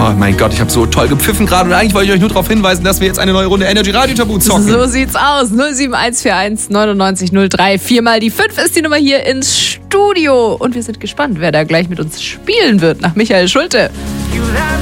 Oh mein Gott, ich habe so toll gepfiffen gerade und eigentlich wollte ich euch nur darauf hinweisen, dass wir jetzt eine neue Runde Energy Radio Tabu zocken. So sieht's aus. 07141 99 03. 4 mal die 5 ist die Nummer hier ins Studio. Und wir sind gespannt, wer da gleich mit uns spielen wird. Nach Michael Schulte.